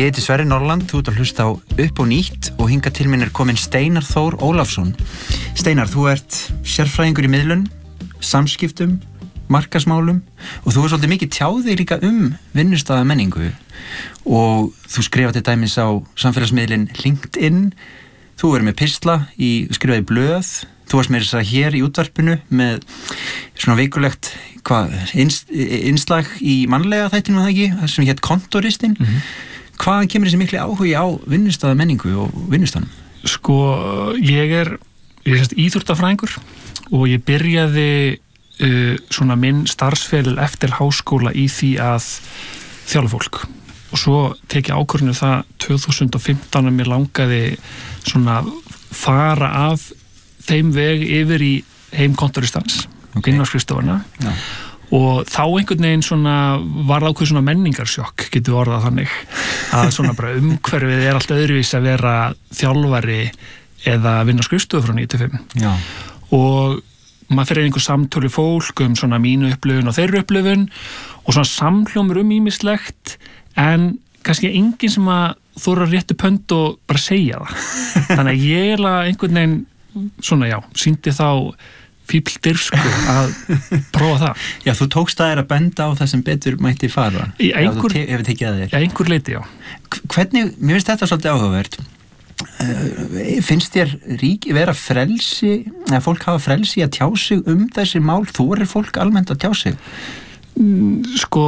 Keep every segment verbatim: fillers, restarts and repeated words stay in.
Ég heiti Sverrir Norland, þú ert að hlusta á Upp og nýtt og hingað til minn er kominn Steinar Þór Ólafsson. Steinar, þú ert sérfræðingur í miðlun, samskiptum, markaðsmálum og þú er svolítið mikið tjáðið líka um vinnustaða menningu og þú skrifar til dæmis á samfélagsmiðlinn LinkedIn, þú er með pistla, í, skrifaði blöð, þú varst með þess að hér í útvarpinu með svona vikulegt hvað, ins, innslag í mannlega þættinum það ekki, það sem hétt Kontoristinn. Mm-hmm. Hvaðan kemur þessi mikli áhugi á vinnustaða menningu og vinnustanum? Sko, ég er, ég er íþróttafræðingur og ég byrjaði uh, svona minn starfsferil eftir háskóla í því að þjálfa fólk og svo tek ég ákvörðinu það tvö þúsund og fimmtán að mér langaði svona fara af þeim veg yfir í heim kontoristans, okay. Inn á skrifstofuna. Já. Og þá einhvern veginn svona var ákveð svona menningarsjokk, getur orðað þannig, að svona bara umhverfið er allt öðruvísi að vera þjálfari eða vinna á skrifstofu frá níu til fimm. Já. Og maður fyrir einhver samtölu fólk um svona mínu upplifun og þeirra upplifun og svona samhljómur um ýmislegt en kannski enginn sem að þóra réttu pönd og bara segja það. Þannig að ég er einhvern veginn svona já, sýndi þá fíbldyrfsku að prófa það. Já, þú tókst að er að benda á það sem betur mætti fara. Í einhver, ef við tekið að þér. Já, einhver leiti, já. Hvernig, mér finnst þetta svolítið áhugavert. Uh, finnst þér rík vera frelsi, eða fólk hafa frelsi að tjá sig um þessi mál? Þorir fólk almennt að tjá sig? Sko,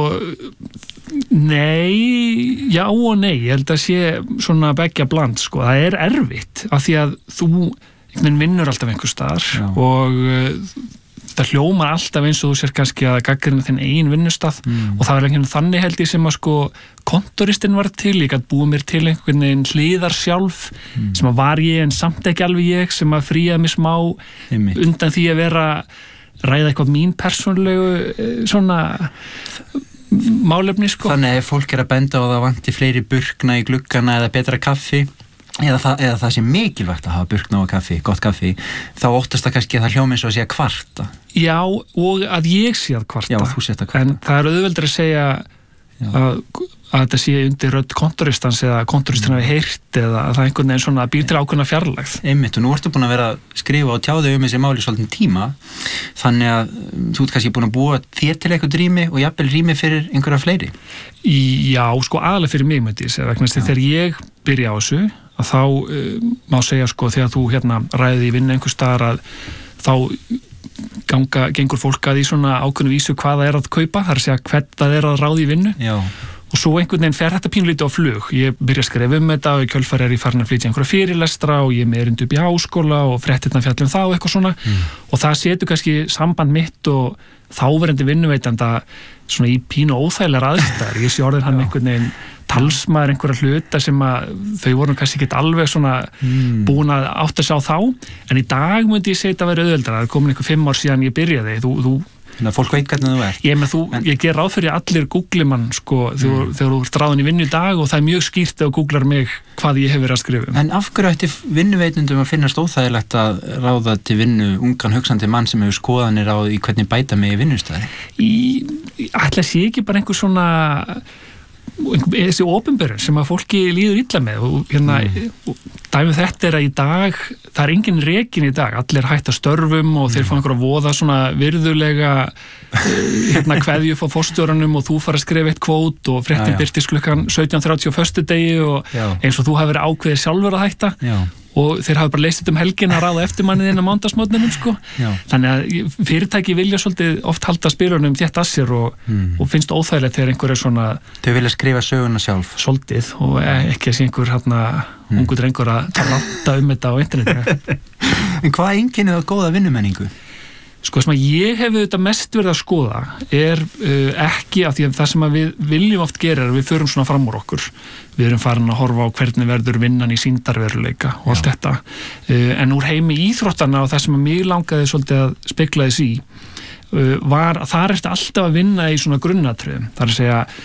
nei, já og nei. Ég held að sé svona beggja bland, sko. Það er erfitt, af því að þú menn vinnur alltaf einhver staðar Já. Og uh, það hljómar alltaf eins og þú sér kannski að gagnrýna þinn eigin vinnustað mm. og það var einhvern þannig held ég sem að sko kontoristinn var til, ég gæti búið mér til einhvern veginn hliðar sjálf mm. sem að var ég en samt ekki alveg ég sem að fríaði mig smá Einmitt. Undan því að vera ræða eitthvað mín persónulegu svona málefni sko. Þannig að fólk er að benda og það vanti fleiri burkna í gluggana eða betra kaffi Eða það, eða það sé mikilvægt að hafa burkna og kaffi, gott kaffi, þá óttast það kannski að það hljómi eins og að sé að kvarta. Já, og að ég sé að kvarta. Já, þú sést að kvarta. En það er auðveldur að segja að, að þetta sé undir rödd kontoristans eða kontoristin hafi heyrt eða að það einhvern veginn svona býr til ákveðna fjarlægð. Einmitt, og nú ertu búin að vera að skrifa og tjáðu um þessi máli svolítinn tíma, þannig að þú ert kannski búin að búa þér til eitthvað rými og jafnvel rými fyrir einhverja fleiri. Já, sko aðalega fyrir mig myndi ég segja, vegna þess að þegar ég byrja á þessu að þá uh, má segja sko þegar þú hérna ræðið í vinnu einhver staðar að þá ganga, gengur fólk að í svona ákveðnu vísu hvað það er að kaupa, það er að segja hvern það er að ráða í vinnu Já. Og svo einhvern veginn fer þetta pínlítið á flug, ég byrja að skrifa um þetta og í kjölfari er ég farin að flytja einhverja fyrirlestra og ég er með erindi upp í háskóla og fréttirnar fjalla um það og eitthvað svona mm. og það setur kannski samband mitt og þáverandi vinnuveitanda svona í pínu óþægilegar aðstæður, ég sé orðin hann einhvern veginn talsmaður einhverja hluta sem að þau voru kannski ekki alveg svona mm. búin að átta sig á þá en í dag myndi ég segja þetta að vera auðveldara, það er komin einhver fimm ár síðan ég byrjaði þú, þú Þannig að fólk veit hvernig þú ert. Ég, með, þú, en, ég ger ráð fyrir allir googli mann sko, mm. þegar, þegar þú ert ráðin í vinnu í dag og það er mjög skýrt ef þú googlar mig hvað ég hef verið að skrifa. En af hverju ætti vinnuveitendum að finnast óþægilegt að ráða til vinnu ungan hugsandi mann sem hefur skoðanir á í hvernig bæta mig í vinnustæði? Í ætla sé ekki bara einhver svona þessi opinberun sem að fólki líður illa með og hérna mm. dæmið þetta er að í dag það er engin rekin í dag, allir hætta störfum og þeir fá einhverja voða svona virðulega hérna kveðju frá forstjóranum og þú fara að skrifa eitt kvót og fréttin birtist klukkan sautján þrjátíu á föstudegi og já. Eins og þú hafi verið ákveðið sjálfur að hætta já. Og þeir hafa bara leist um helgin að ráða eftirmannið inn á mándagsmótninum sko. Þannig að fyrirtæki vilja svolítið oft halda spilunum þétt að sér og, mm. og finnst óþægilegt þegar einhver er svona þau vilja skrifa söguna sjálf svolítið og ekki að sé einhver hérna mm. ungur drengur að ranta um þetta á internetinu. En hvað einkennir það góða vinnumenningu? Sko sem að ég hef auðvitað mest verið að skoða er uh, ekki af því að það sem að við viljum oft gera er að við förum svona fram úr okkur. Við erum farin að horfa á hvernig verður vinnan í sýndarveruleika og allt Já. Þetta. Uh, en úr heimi íþróttana og það sem að mig langaði svolítið að spegla þess í uh, var að það er eftir alltaf að vinna í svona grunnatriðum. Það er að segja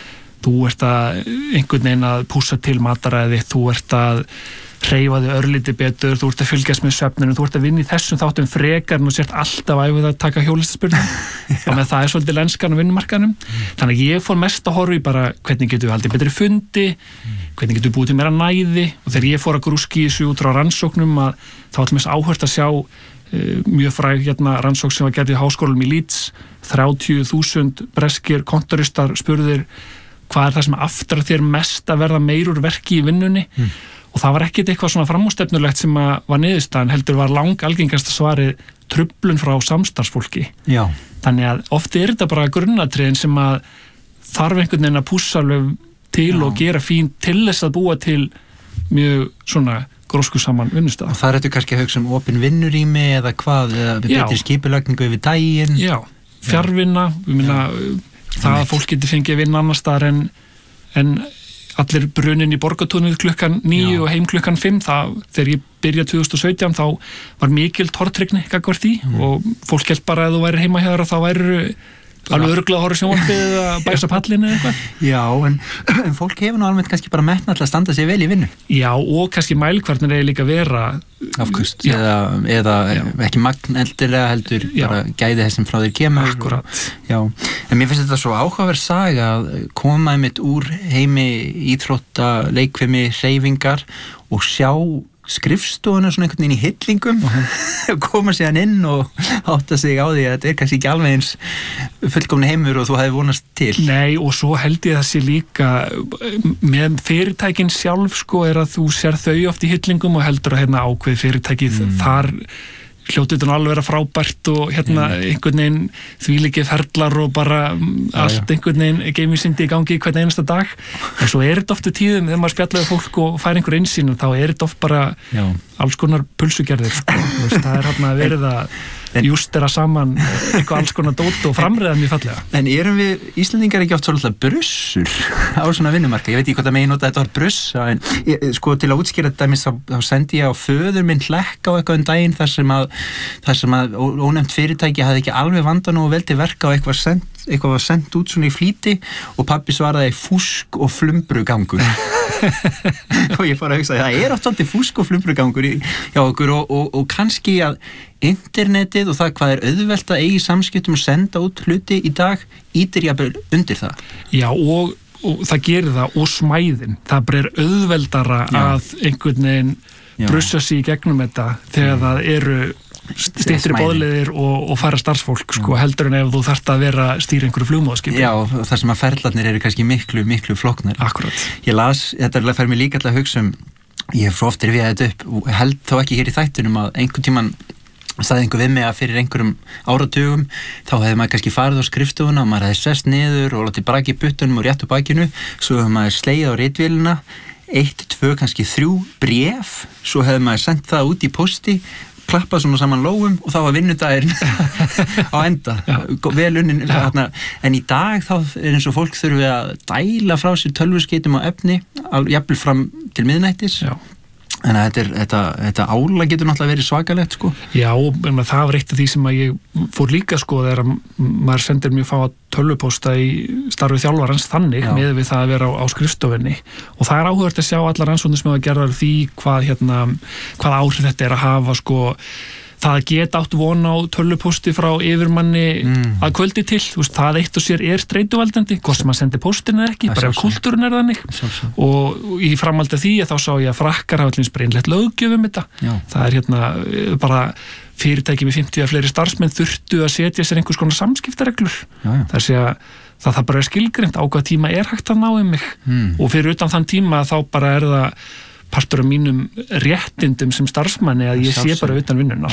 þú ert að einhvern veginn að pússa til mataræði, þú ert að hreyfa þig örlítið betur, þú ert að fylgjast með svefninu, þú ert að vinna í þessum þáttum frekar en þú sért alltaf æfið að taka hjólistaspyrnu og með það er svolítið lenskan á vinnumarkaðnum mm. þannig að ég fór mest að horfa í bara hvernig getum við haldið betri fundi mm. hvernig getum við búið til meira næði og þegar ég fór að grúski í þessu út frá rannsóknum að þá var allmest áhört að sjá uh, mjög fræg hérna rannsókn sem var gerð í háskólanum í Leeds, þrjátíu þúsund breskir kontoristar spurðir hvað er það sem aftar þér mest að verða meirur verki í vinnunni mm. og það var ekkert eitthvað svona framúrstefnulegt sem að var niðurstaðan, heldur var lang algengasta svarið truflun frá samstarfsfólki. Já. Þannig að oft er þetta bara grunnatriðin sem að þarf einhvern veginn að pússa alveg til Já. Og gera fín til þess að búa til mjög svona grósku saman vinnustaf. Og það er þetta kannski að hugsa um opin vinnurými eða hvað, eða betri skipulagningu yfir daginn. Já, fjarvinna, við minna það að fólk getur fengið að vinna annars staðar en, en allir brunin í borgatúnið klukkan níu og heim klukkan fimm, það, þegar ég byrjaði tvö þúsund og sautján þá var mikil tortryggni gagnvart því mm. og fólk hélt bara að þú væri heima hjá þér og þá væri alveg örugglega að horfa sjónvarpið eða bæsa pallinu eða eitthvað. Já, en, en fólk hefur nú almennt kannski bara metna alltaf að standa sig vel í vinnu. Já, og kannski mælkvarnir er líka vera afkust, eða, eða ekki magn eldilega heldur, Já. Bara gæði þessum frá þér kemur. Akkurat. Já, en mér finnst þetta svo áhugaverð saga að koma einmitt úr heimi íþrótta, leikfimi, hreyfingar og sjá skrifstofuna svona einhvern veginn í hillingum uh-huh. koma síðan inn og átta sig á því að þetta er kannski ekki alveg eins fullkomni heimur og þú hefði vonast til. Nei, og svo held ég þessi líka með fyrirtækin sjálf sko er að þú sér þau oft í hillingum og heldur að hérna ákveð fyrirtækið mm. þar hljótið þetta nú alveg vera frábært og hérna mm. einhvern veginn þvílíkir ferlar og bara já, allt já. Einhvern veginn geimisindi í gangi hvern einasta dag en svo er þetta ofta tíðum þegar maður spjallaði fólk og fær einhver einsýn þá er þetta oft bara já. Alls konar pulsugerðir sko. Það er hérna að verið að justera saman eitthvað alls konar dót og framræða mjög fallega. En erum við Íslendingar ekki oft svolítið brussur á svona vinnumarka? Ég veit ekki hvort að megin nota þetta var brussa en ég, sko til að útskýra þetta þá, þá sendi ég á föður minn hlekk á eitthvað um daginn þar sem að, þar sem að ónefnt fyrirtæki hafði ekki alveg vandað nú og veldi verka og eitthvað send eitthvað var sendt út svona í flýti og pabbi svaraði fúsk og flumbrugangur og ég fór að hugsa það er oft svolítið fúsk og flumbrugangur hjá okkur og, og, og kannski að internetið og það hvað er auðvelt að eigi samskiptum og senda út hluti í dag ítir jafnvel undir það. Já og, og það gerir það og smæðin það bara er auðveldara Já. Að einhvern veginn brussa sig í gegnum þetta þegar Já. Það eru styttri boðleiðir og, og fara starfsfólk sko, heldur en ef þú þarft að vera stýra einhverju flugmóðskip. Já, þar sem að ferlarnir eru kannski miklu, miklu flóknar. Akkurat. Ég las, þetta fær mér líka alltaf að hugsa um, ég hef svo oft rifjað þetta upp og held þó ekki hér í þættunum að einhvern tímann sagði einhver við mig að fyrir einhverjum áratugum þá hefði maður kannski farið á skrifstofuna og maður hefði sest niður og látið braki buttunum og rétt á bakinu, svo hefði maður slegið á ritvélina, eitt, tvö, kannski þrjú bréf, svo hefði maður sendt það út í pósti klappað svona saman lófum og þá var vinnudagurinn á enda vel unnin þarna. En í dag þá er eins og fólk þurfi að dæla frá sér tölvuskeytum á efni jafnvel fram til miðnættis Já. En þetta, er, þetta, þetta álag getur náttúrulega verið svakalegt sko. Já, en það var eitt af því sem að ég fór líka sko þegar maður sendir mjög fá að tölvupósta í starfið þjálfarans þannig Já. Með við það að vera á, á skrifstofinni og það er áhugavert að sjá allar rannsóknir sem að gera því hvað, hérna, hvað áhrif þetta er að hafa sko það að geta átt von á tölvupósti frá yfirmanni mm. að kvöldi til, þú veist, það eitt og sér er streituvaldandi, hvort sem að sendi póstin eða ekki, bara ef kultúrin er þannig og í framhaldi af því að þá sá ég að frakkar hafa allir breinlegt löggjöf um þetta, Já. Það er hérna bara fyrirtæki með fimmtíu að fleiri starfsmenn þurftu að setja sér einhvers konar samskiptareglur, þar sé að það, það bara er skilgreint á hvað tíma er hægt að ná um mig mm. og fyrir utan þann tíma þá bara er það partur af mínum réttindum sem starfsmanni að ég sé bara utan vinnuna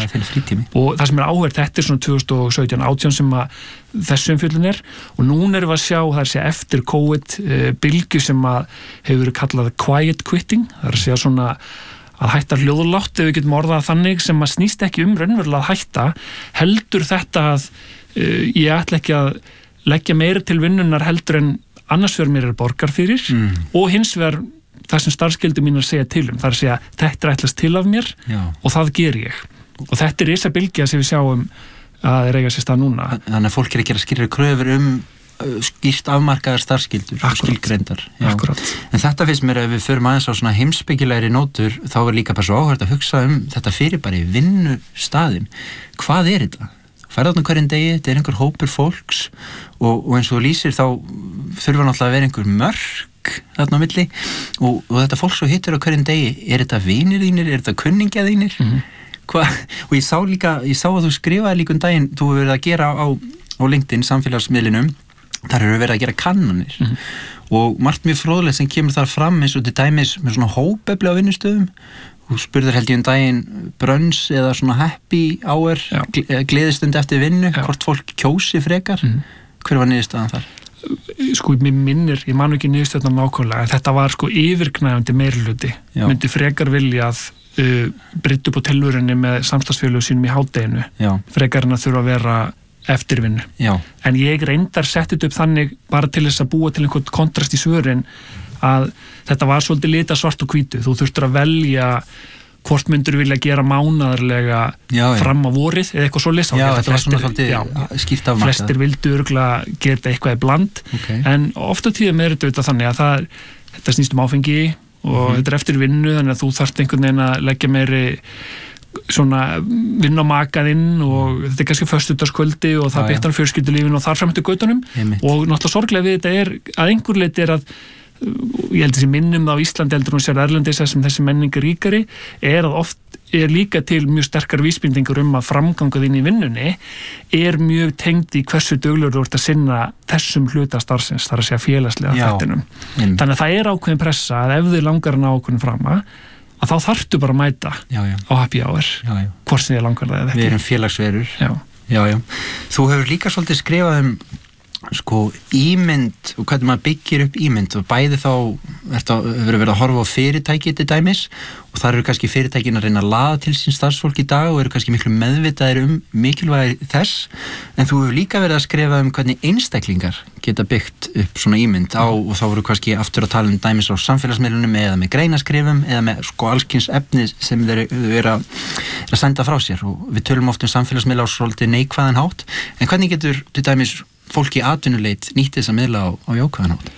og það sem er áhverð þetta er svona tvö þúsund og sautján átján sem að þessu umfjöllun er og núna erum við að sjá það er að segja eftir COVID uh, bylgju sem að hefur verið kallað quiet quitting, það er að segja svona að hætta hljóðlátt ef við getum orðað þannig sem að snýst ekki um raunverulega að hætta heldur þetta að uh, ég ætla ekki að leggja meira til vinnunar heldur en annars vegar mér er borgar fyrir mm. og hins vegar það sem starfskildi mín að segja til um, það er að segja þetta er ætlast til af mér Já. Og það ger ég og þetta er þessa bylgja sem við sjáum að er eiga sér stað núna. Þannig að fólk er að gera skýrari kröfur um skýrt afmarkaðar starfskyldur, skilgreindar. Akkurat. En þetta finnst mér að við förum aðeins á svona heimspekilegri nótur, þá er líka bara svo áhört að hugsa um þetta fyrirbæri vinnustaðinn. Hvað er þetta? Færðu þarna hverjum degi, þetta er einhver hópur fólks og, og eins og þú lýsir þá þurfa náttúrulega að vera einhver mörk þarna á milli og, og þetta fólk svo hittur á hverjum degi, er þetta vinir þínir, er þetta kunningja þínir? Mm-hmm. Hva? Og ég sá líka, ég sá að þú skrifaði líka um daginn, þú hefur verið að gera á, á LinkedIn, samfélagsmiðlinum, þar hefur verið að gera kannanir mm-hmm. og margt mjög fróðlegt sem kemur þar fram eins og til dæmis með svona hópefli á vinnustöðum. Þú spurðir held ég um daginn brönns eða svona happy hour, gleðistund eftir vinnu, Já. Hvort fólk kjósi frekar. Mm. Hver var niðurstaðan þar? Sko, mér minnir, ég man ekki niðurstöðan nákvæmlega, en þetta var sko yfirgnæfandi meirihluti. Myndi frekar vilja að uh, brydda upp á tilvörunni með samstagsfélögu sínum í hádeginu, Já. Frekar en að þurfa að vera eftirvinnu. Já. En ég reyndar settið upp þannig bara til þess að búa til einhvern kontrast í svörin að þetta var svolítið lita svart og hvítu. Þú þurftur að velja hvort myndur vilja gera mánaðarlega já, já. Fram á vorið eða eitthvað svoleiðis. Já, þetta var svona svolítið skipt af markað. Flestir vildu örugglega gera eitthvað í bland, okay. En oft á tíðum er þetta þannig að það, þetta snýst um áfengi og mm-hmm. þetta er eftir vinnu, þannig að þú þarft einhvern veginn að leggja meiri svona vinn á makaðinn og þetta er kannski föstudagskvöldi og það bitnar fjölskyldulífinu og þar fram eftir götunum og náttúrulega sorglega við þetta er að einhver leyti er að ég held þessi minnum á Íslandi heldur hún sér erlendis sem þessi menning er ríkari er að oft er líka til mjög sterkar vísbendingur um að framgangað inn í vinnunni er mjög tengd í hversu duglegur þú ert að sinna þessum hluta starfsins, þar að segja félagslega þættinum. Þannig að það er ákveðin pressa að ef þið langar að ná ákveðin frama að þá þarftu bara að mæta já, já. Á happy hour, hvort sem þið langar það eða ekki. Við erum félagsverur. Já. Já, já. Þú hefur líka svolítið skrifað um sko ímynd og hvernig maður byggir upp ímynd og bæði þá hefur verið að horfa á fyrirtæki til dæmis og þar eru kannski fyrirtækin að reyna að laða til sín starfsfólk í dag og eru kannski miklu meðvitaðir um mikilvægi þess en þú hefur líka verið að skrifa um hvernig einstaklingar geta byggt upp svona ímynd á og þá voru kannski aftur að tala um dæmis á samfélagsmiðlunum eða með greinaskrifum eða með sko allskyns efni sem þeir eru að, að senda frá sér og við tölum oft um samfélagsmiðla á svolítið neikvæðan hátt en hvernig getur til dæmis fólki atvinnuleit nýtti þess að miðla á, á jákvæðan hátt?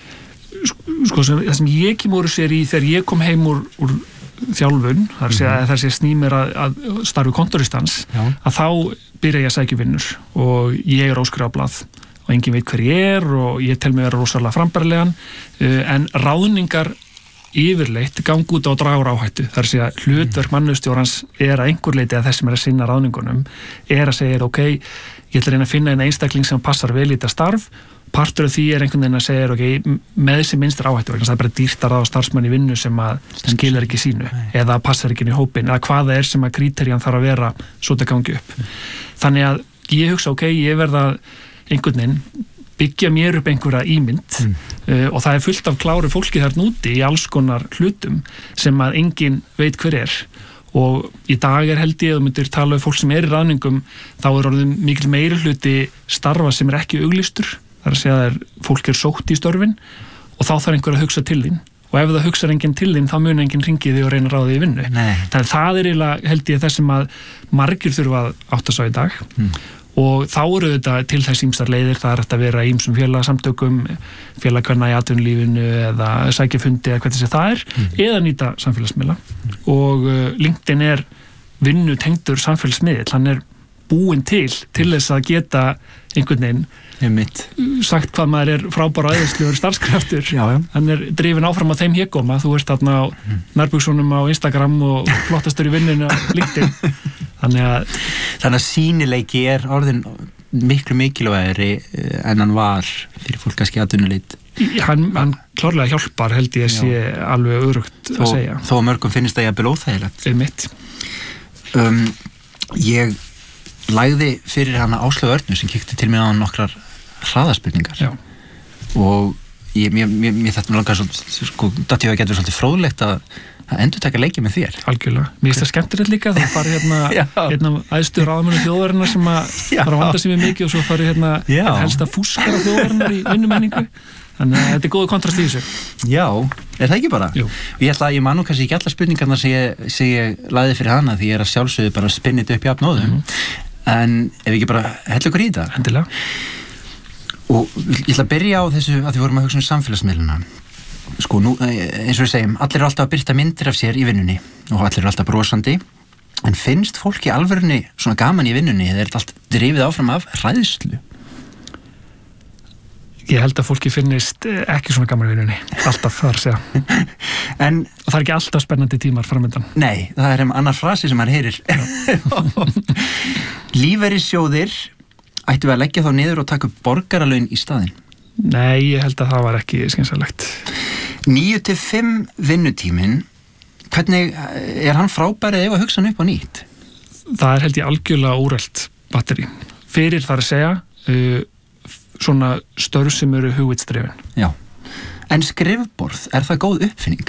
Sko, sem, það sem ég kemur sér í þegar ég kom heim úr, úr þjálfun, þar sé að það sé snýmir að, að starfi kontoristans, að þá byrja ég að sækja vinnur og ég er óskrifablað og enginn veit hver ég er og ég tel mig vera rosalega frambærilegan, en ráðningar yfirleitt gangi út á dragur áhættu, þar sé að hlutverk mannustjórans er að einhver leiti að þessum er að sinna ráðningunum, er að segja, ok, ég ætla að reyna að finna einn einstakling sem passar vel í þetta starf, partur af því er einhvern veginn að segja, ok, með þessi minnstur áhættu, það er bara dýrt að ráða starfsmann í vinnu sem að skilar ekki sínu, Nei. Eða passar ekki inn í hópin, eða hvaða er sem að kríterían þarf að vera svo þetta gangi upp. Þannig að ég hugsa, ok, ég verða einhvern veginn byggja mér upp einhverja ímynd mm. uh, og það er fullt af kláru fólki þarna úti í alls konar hlutum sem að enginn veit hver er og í dag er held ég að þú myndir tala um fólk sem er í ráðningum þá er orðin mikil meiri hluti starfa sem er ekki auglýstur, þar að segja að fólk er sótt í störfin og þá þarf einhver að hugsa til þín og ef það hugsa enginn til þín þá mun enginn ringi þig og reyna að ráða þig í vinnu. Þannig að það er eiginlega held ég þess sem að margir þurfa að átta sig á í dag mm. og þá eru þetta til þess ýmsar leiðir, það er hægt að vera ýmsum félagsamtökum, félagkvenna í atvinnulífinu eða sækja fundi eða hvernig sem það er, mm. eða nýta samfélagsmiðla mm. og uh, LinkedIn er vinnu tengdur samfélagsmiðl, hann er búinn til til þess að geta einhvern veginn sagt hvað maður er frábæra æðislegur starfskraftur, já, já. Hann er drifin áfram á þeim hégóma, þú ert þarna á mm. nærbuksunum á Instagram og flottastur í vinninu á LinkedIn. Þannig að Þannig að sýnileiki er orðin miklu mikilvægri en hann var fyrir fólk kannski atvinnuleit. Hann, hann klárlega hjálpar held ég að sé alveg örugt að segja. Þó að mörgum finnst það jafnvel óþægilegt. Einmitt. Um, ég lagði fyrir hana Áslaugu Örnu sem kíkti til mig á nokkrar hraðaspurningar. Já. Og ég, mér, mér, mér þetta langar svo, sko, datt ég að geta svolítið fróðlegt að að endurtaka leikið með þér. Algjörlega. Mér finnst það skemmtilegt líka, þá farið hérna hérna æðstu ráðamennu þjóðarinnar sem að fara að vanda sig við mikið og svo farið hérna helsta fúskara þjóðarinnar í vinnumenningu. Þannig að þetta er góð kontrast í þessu. Já, er það ekki bara? Jú. Og ég ætla að ég man nú kannski ekki allar spurningarna sem ég, sem ég lagði fyrir hana því ég er að sjálfsögðu bara að spinna þetta upp í apnóðum. Mm-hmm. En ef ekki bara hella ykkur í þetta. Endilega. Og ég ætla að byrja á þessu að þið vorum að hugsa um samfélagsmiðluna. Sko, nú, eins og við segjum, allir eru alltaf að birta myndir af sér í vinnunni og allir eru alltaf brosandi. En finnst fólki í alvörunni svona gaman í vinnunni eða er þetta allt drifið áfram af hræðslu? Ég held að fólki finnist ekki svona gaman í vinnunni. Alltaf þar segja. En, og það er ekki alltaf spennandi tímar framöndan. Nei, það er annar frasi sem maður heyrir. Lífeyrissjóðir, ættu við að leggja þá niður og taka upp borgaralaun í staðinn? Nei, ég held að það var ekki skynsamlegt. níu til fimm vinnutíminn, hvernig er hann frábærið ef að hugsa hann upp á nýtt? Það er held ég algjörlega úrelt batteri. Fyrir þar að segja uh, svona störf sem eru hugvitsdrifin. Já. En skrifborð, er það góð uppfinning?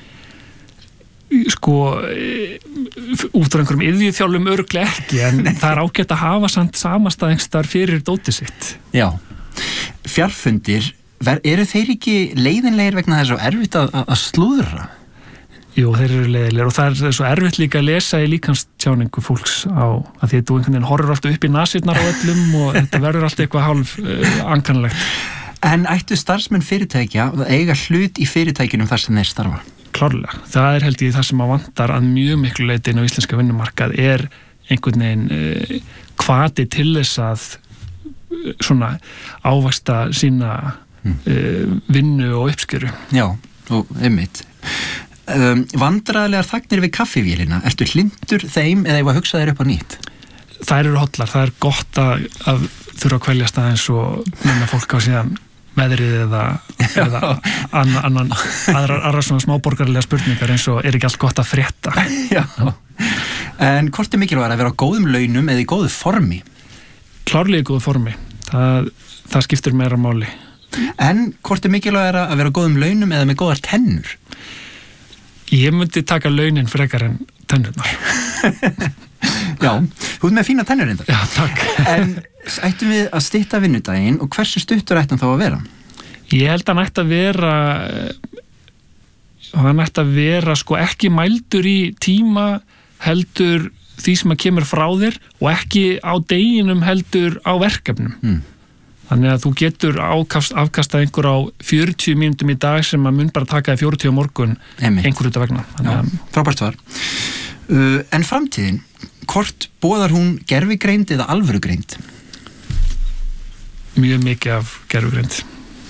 Sko, út frá einhverjum iðjuþjálfum örugglega ekki, en það er ágætt að hafa samt samastæðingstar fyrir dótið sitt. Já. Fjarfundir, eru þeir ekki leiðinlegir vegna þess að erfitt að, að slúðra? Jú, þeir eru leiðinlegir og það er svo erfitt líka að lesa í líkamstjáningu fólks á að því að þú einhvern veginn horfur alltaf upp í nasirnar á öllum og þetta verður alltaf eitthvað hálf uh, ankannlegt. En ættu starfsmenn fyrirtækja að eiga hlut í fyrirtækjunum þar sem þeir starfa? Klárlega. Það er held ég það sem að vantar að mjög miklu leyti inn á íslenska vinnumarkað er einhvern veginn uh, hvati til þess að uh, svona ávaxta sína mm. uh, vinnu og uppskeru. Já, og einmitt. Um, vandræðilegar þagnir við kaffivélina, ertu hlindur þeim eða ef að hugsa þeir upp á nýtt? Það eru hotlar, það er gott að, að þurfa að kveljast aðeins og menna fólk á síðan veðrið eða, eða annan, annan, aðra, aðra svona smáborgarlega spurningar eins og er ekki allt gott að frétta. Já. En hvort er mikilvægt að vera á góðum launum eða í góðu formi? Klárlega í góðu formi, það, það skiptir meira máli. En hvort er mikilvægt að vera á góðum launum eða með góðar tennur? Ég myndi taka launin frekar en tennurnar. Já, þú ert með fína tennur reyndar. Já, takk. En ættum við að stytta vinnudaginn og hversu stuttur ættum þá að vera? Ég held að hann ætti að vera hann ætti að vera sko ekki mældur í tíma heldur því sem að kemur frá þér og ekki á deginum heldur á verkefnum. Mm. Þannig að þú getur ákast, afkastað einhver á fjörutíu mínútum í dag sem að mun bara taka í fjörutíu á morgun einhver út af vegna. Já, frábært svar. Uh, en framtíðin, hvort boðar hún gervigreind eða alvörugreind? Mjög mikið af gervigreind.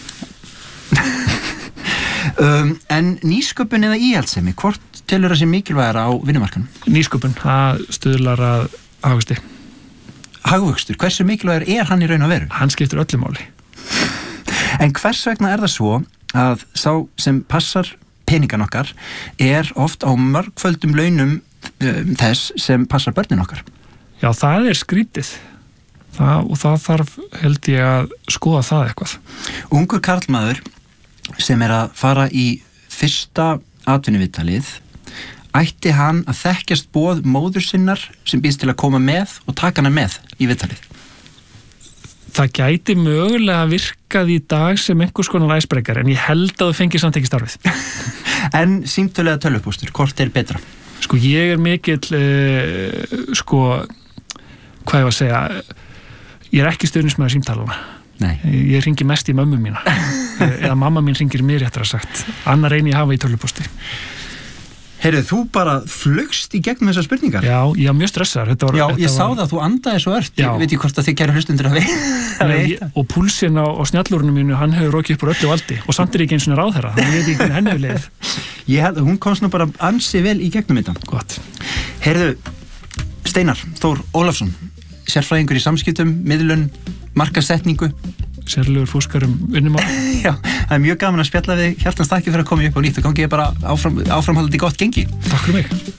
um, en nýsköpun eða íhaldssemi, hvort telur það sé mikilvægara á vinnumarkanum? Nýsköpun, það stuðlar að hagvexti. Hagvöxtur, hversu mikilvægur er hann í raun og veru? Hann skiptir öllu máli. En hvers vegna er það svo að sá sem passar peningan okkar er oft á mörgföldum launum um, þess sem passar börnin okkar? Já, það er skrítið. Það, og það þarf, held ég, að skoða það eitthvað. Ungur karlmaður sem er að fara í fyrsta atvinnuviðtalið, ætti hann að þekkjast boð móður sinnar sem býðst til að koma með og taka hana með í viðtalið? Það gæti mögulega virkað í dag sem einhvers konar icebreaker, en ég held að þú fengir samt ekki starfið. En símtölu eða tölvupóstur, hvort er betra? Sko, ég er mikill uh, sko, hvað ég var að segja ég er ekki stuðningsmaður símtalana. Nei. Ég hringi mest í mömmu mína eða mamma mín hringir mér réttar að sagt annar reyni ég hafa í tölvupósti. Heyrðu, þú bara flugst í gegnum þessar spurningar? Já, ég var mjög stressaður. Var, Já, ég sá var... það að þú andaði svo ört. Ég veit ekki hvort að þið kæru hlustundur að veita. Og púlsinn á, á snjallúrunum mínu, hann hefur rokið upp úr öllu valdi og samt er ekki eins og ráðherra, þannig ég veit ekki henni við leið. Ég held að hún komst nú bara ansi vel í gegnum þetta. Gott. Heyrðu, Steinar Þór Ólafsson, sérfræðingur í samskiptum, miðlun, markasetningu. Sérlegur fúskar um vinnumál. Já, það er mjög gaman að spjalla við. Hjartans þakki fyrir að koma upp á nýtt og gangi ég bara áfram, áframhaldandi gott gengi. Takk fyrir mig.